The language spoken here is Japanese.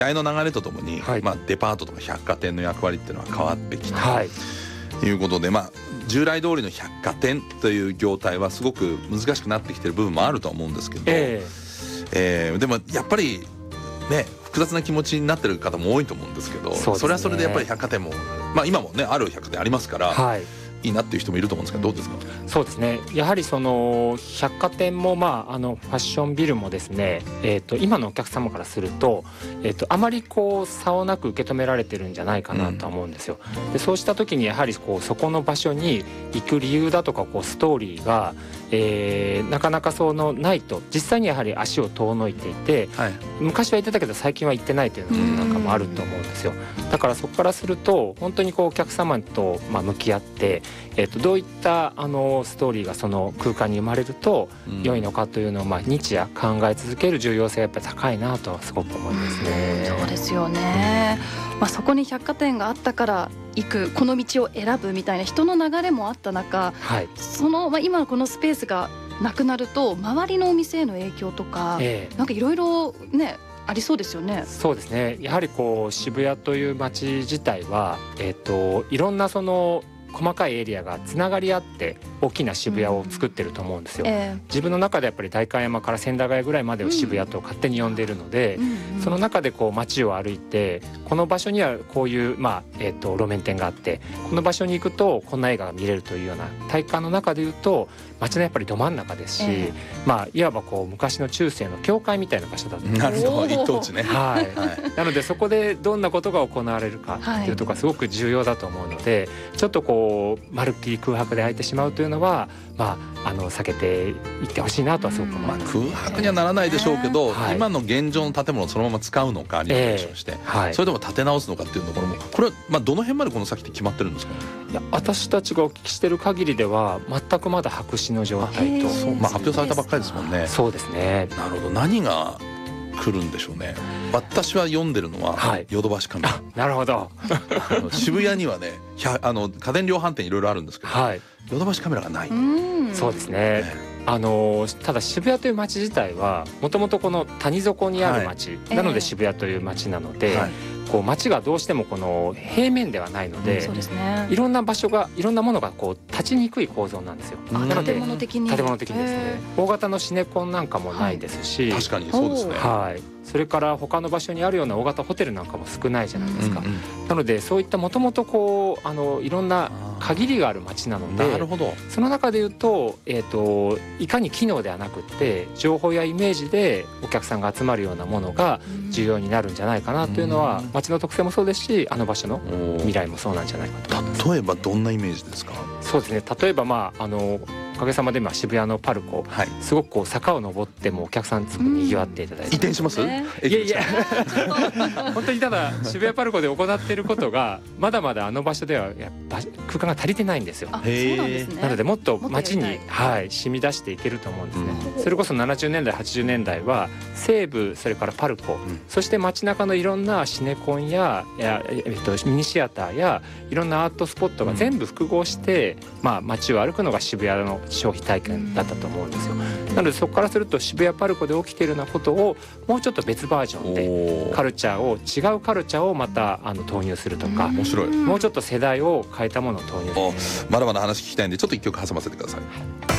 代の流れとともに、デパートとか百貨店の役割っていうのは変わってきたということで、従来通りの百貨店という業態はすごく難しくなってきてる部分もあるとは思うんですけど、でもやっぱりね複雑な気持ちになってる方も多いと思うんですけど、それはそれでやっぱり百貨店も、今もねある百貨店ありますから、いいなっていう人もいると思うんですけど、どうですか？ そうですね、やはりその百貨店もファッションビルもですね、今のお客様からすると、あまりこう差をなく受け止められてるんじゃないかなと思うんですよ。でそうした時にやはりそこの場所に行く理由だとかストーリーが、なかなかないと、実際にやはり足を遠のいていて、昔は行ってたけど最近は行ってないというようなことなんかもあると思うんですよ。だからそこからすると本当にお客様と向き合って、どういったストーリーがその空間に生まれると良いのかというのを日夜考え続ける重要性がやっぱり高いなとすごく思いますね。 そうですよね。そこに百貨店があったから行く、この道を選ぶみたいな人の流れもあった中、今このスペースがなくなると周りのお店への影響とか、なんかいろいろねありそうですよね。 そうですね、やはり渋谷という街自体は、いろんな細かいエリアがつながり合って大きな渋谷を作ってると思うんですよ。自分の中でやっぱり代官山から千駄ヶ谷ぐらいまでを渋谷と勝手に呼んでいるので、その中で街を歩いて、この場所にはこういう、路面店があって、この場所に行くとこんな映画が見れるというような体感の中でいうと街のやっぱりど真ん中ですし、いわば昔の中世の教会みたいな場所だったんです。 なるほど、一等地ね。 なのでそこでどんなことが行われるかっていうところがすごく重要だと思うので、ちょっとまるっきり空白で空いてしまうというのは避けていってほしいなとはすごく思います。 空白にはならないでしょうけど、今の現状の建物をそのまま使うのかリノベーションして、それとも建て直すのかっていうところも、これはどの辺までこの先って決まってるんですか？ いや、私たちがお聞きしてる限りでは全くまだ白紙の状態と、 発表されたばっかりですもんね。 そうですね。 なるほど、何が来るんでしょうね。私は読んでるのはヨドバシカメラ。 なるほど。 渋谷にはね家電量販店いろいろあるんですけど、ヨドバシカメラがない。 そうですね。ただ渋谷という街自体はもともとこの谷底にある街、なので渋谷という街なので、街がどうしてもこの平面ではないので、いろんな場所がいろんなものが立ちにくい構造なんですよ。なので建物的にですね、大型のシネコンなんかもないですし、 確かにそうですね。 それから他の場所にあるような大型ホテルなんかも少ないじゃないですか。なのでそういったもともといろんな限りがある街なので、その中でいうと、いかに機能ではなくって情報やイメージでお客さんが集まるようなものが重要になるんじゃないかなというのは、街の特性もそうですし、あの場所の未来もそうなんじゃないかと思います。 例えばどんなイメージですか？ そうですね、例えばおかげさまで今渋谷のパルコ、すごく坂を登ってもお客さんすごく賑わっていただいて、 移転します？いや本当にただ渋谷パルコで行っていることがまだまだあの場所では空間が足りてないんですよ。なのでもっと街に染み出していけると思うんですね。それこそ70年代80年代は西部、それからパルコ、そして街中のいろんなシネコンやミニシアターやいろんなアートスポットが全部複合して、街を歩くのが渋谷の消費体験だったと思うんですよ。なのでそこからすると渋谷パルコで起きているようなことをもうちょっと別バージョンで違うカルチャーをまた投入するとか、 面白い。 もうちょっと世代を変えたものを投入する。 まだまだ話聞きたいんでちょっと一曲挟ませてください。